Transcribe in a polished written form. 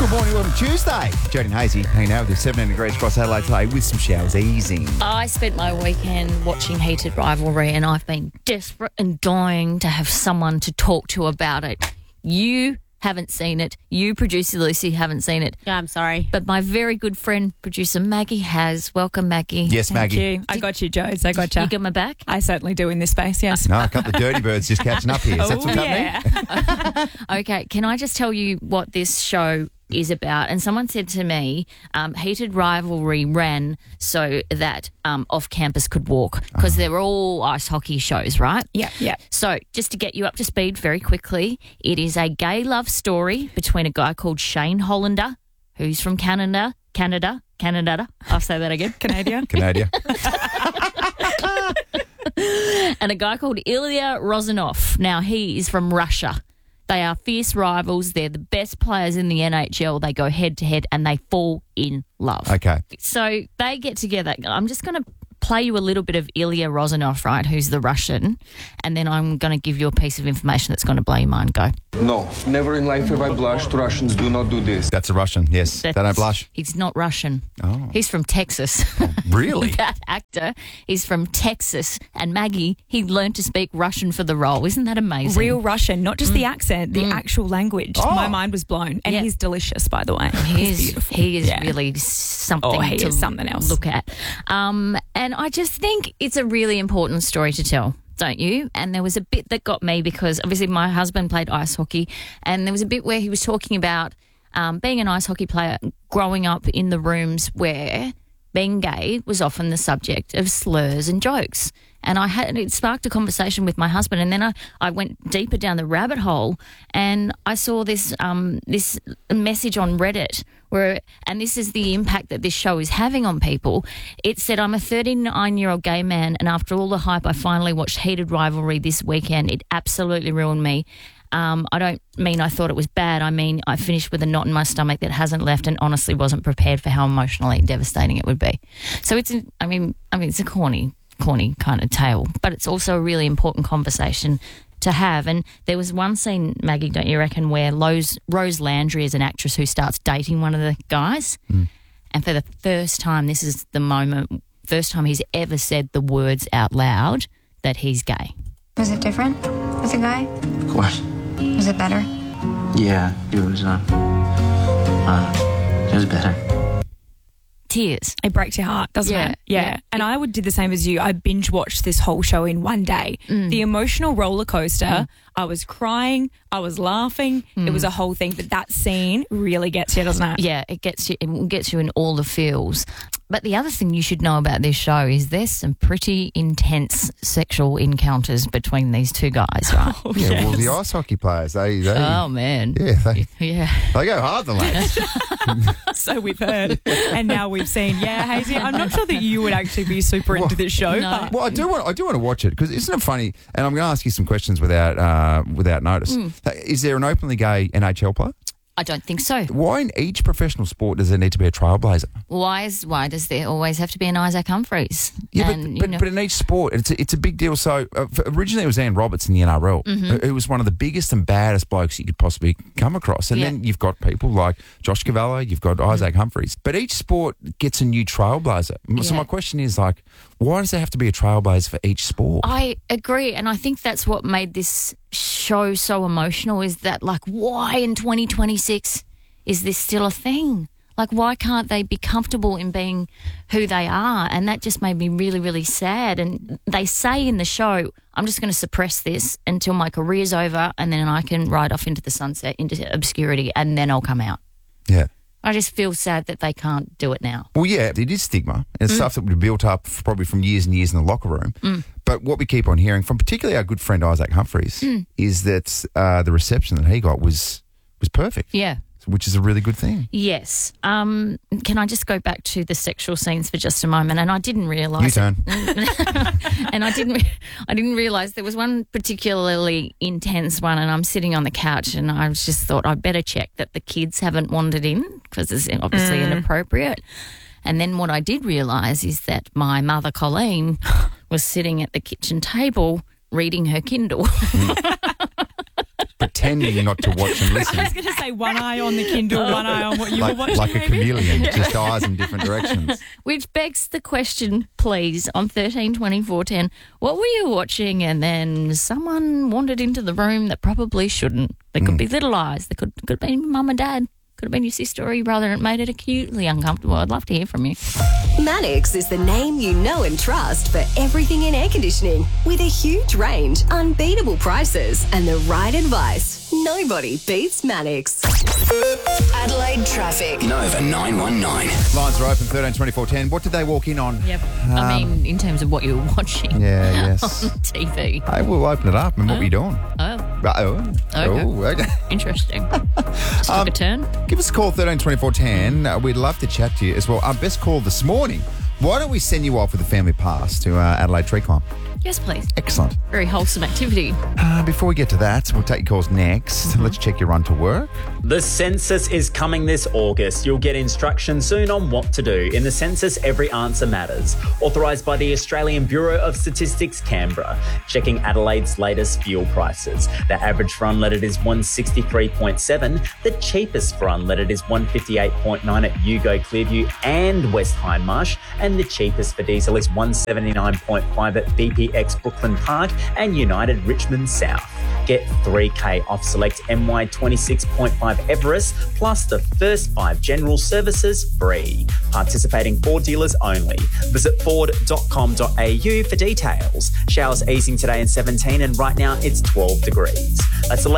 Good morning, welcome to Tuesday. Jodie and Hazy hanging out with you, 17 degrees across Adelaide today with some showers easing. I spent my weekend watching Heated Rivalry and I've been desperate and dying to have someone to talk to about it. You haven't seen it. You, producer Lucy, haven't seen it. Yeah, I'm sorry. But my very good friend, producer Maggie, has. Welcome, Maggie. Yes, Maggie. Thank you. I got you, Joes. I got you. You got my back? I certainly do in this space, yes. No, a couple of dirty birds just catching up here. Is that what's happening? Okay, can I just tell you what this show is about? And someone said to me, Heated Rivalry ran so that Off Campus could walk because they were all ice hockey shows, right? Yeah. So just to get you up to speed very quickly, it is a gay love story between a guy called Shane Hollander, who's from Canada. I'll say that again. Canada. And a guy called Ilya Rozanov. Now, he is from Russia. They are fierce rivals. They're the best players in the NHL. They go head-to-head and they fall in love. Okay. So they get together. I'm just going to play you a little bit of Ilya Rozanov, right, who's the Russian, and then I'm going to give you a piece of information that's going to blow your mind. Go. No, never in life have I blushed. Russians do not do this. That's a Russian, yes. They don't blush. He's not Russian. Oh. He's from Texas. Really? That actor is from Texas. And Maggie, he learned to speak Russian for the role. Isn't that amazing? Real Russian, not just the accent, the actual language. Oh. My mind was blown. And Yeah. he's delicious, by the way. He is Yeah. really something Oh, he to is something else. look at. And I just think it's a really important story to tell, don't you? And there was a bit that got me because obviously my husband played ice hockey and there was a bit where he was talking about being an ice hockey player, growing up in the rooms where being gay was often the subject of slurs and jokes. And it sparked a conversation with my husband. And then I went deeper down the rabbit hole and I saw this this message on Reddit and this is the impact that this show is having on people. It said, I'm a 39-year-old gay man and after all the hype, I finally watched Heated Rivalry this weekend. It absolutely ruined me. I don't mean I thought it was bad. I mean, I finished with a knot in my stomach that hasn't left and honestly wasn't prepared for how emotionally devastating it would be. So it's a corny kind of tale, but it's also a really important conversation to have. And there was one scene, Maggie, don't you reckon, where Rose Landry is an actress who starts dating one of the guys. And for the first time, this is the first time he's ever said the words out loud that he's gay. Was it different with a guy? Of course. Was it better? Yeah, it was better. Tears. It breaks your heart, doesn't it? Yeah. And I did the same as you. I binge watched this whole show in one day. The emotional roller coaster. I was crying. I was laughing. It was a whole thing. But that scene really gets you, doesn't it? Yeah, it gets you in all the feels. But the other thing you should know about this show is there's some pretty intense sexual encounters between these two guys, right? Yeah, well, the ice hockey players, they Oh, man. they Yeah. go hard, the lads. So we've heard. And now we've seen. Yeah, Hazy, I'm not sure that you would actually be super into this show. No. But Well, I do want to watch it because isn't it funny? And I'm going to ask you some questions without notice. Is there an openly gay NHL player? I don't think so. Why in each professional sport does there need to be a trailblazer? Why does there always have to be an Isaac Humphries? Yeah, And, but in each sport, it's a big deal. So originally it was Ian Roberts in the NRL, who was one of the biggest and baddest blokes you could possibly come across. And then you've got people like Josh Cavallo, you've got Isaac Humphries. But each sport gets a new trailblazer. So Yeah. my question is why does there have to be a trailblazer for each sport? I agree, and I think that's what made this show so emotional is that, why in 2026 is this still a thing? Why can't they be comfortable in being who they are? And that just made me really, really sad. And they say in the show, I'm just going to suppress this until my career's over and then I can ride off into the sunset, into obscurity, and then I'll come out. Yeah. I just feel sad that they can't do it now. Well, yeah, it is stigma. It's stuff that would be built up probably from years and years in the locker room. But what we keep on hearing from particularly our good friend Isaac Humphries is that the reception that he got was perfect. Yeah. Which is a really good thing. Yes. Can I just go back to the sexual scenes for just a moment? And I didn't realise. You turn. And I didn't realise there was one particularly intense one. And I'm sitting on the couch, and I just thought I'd better check that the kids haven't wandered in because it's obviously inappropriate. And then what I did realise is that my mother Colleen was sitting at the kitchen table reading her Kindle. pretending not to watch and listen. I was going to say one eye on the Kindle, one eye on what you were watching. Like a chameleon, just eyes in different directions. Which begs the question, please, on 13 24 10, what were you watching and then someone wandered into the room that probably shouldn't? There could be little eyes. There could have been mum and dad. Could have been your sister or your brother, and it made it acutely uncomfortable. I'd love to hear from you. Mannix is the name you know and trust for everything in air conditioning. With a huge range, unbeatable prices, and the right advice. Nobody beats Mannix. Adelaide traffic. Nova 919. Lines are open, 13 24 10. What did they walk in on? Yep. I mean, in terms of what you were watching. Yeah, yes. On TV. I will open it up. And what were you doing? Okay. Interesting. Took a turn. Give us a call, 13 24 10. We'd love to chat to you as well. Our best call this morning. Why don't we send you off with a family pass to Adelaide Tree Climb? Yes, please. Excellent. Very wholesome activity. Before we get to that, we'll take your calls next. Let's check your run to work. The census is coming this August. You'll get instructions soon on what to do. In the census, every answer matters. Authorised by the Australian Bureau of Statistics, Canberra. Checking Adelaide's latest fuel prices. The average for unleaded is 163.7. The cheapest for unleaded is 158.9 at Yugo, Clearview and West Hindmarsh. And the cheapest for diesel is 179.5 at BPX Brooklyn Park and United Richmond South. Get 3K off select MY26.5 Everest plus the first 5 general services free. Participating Ford dealers only. Visit ford.com.au for details. Showers easing today in 17 and right now it's 12 degrees. That's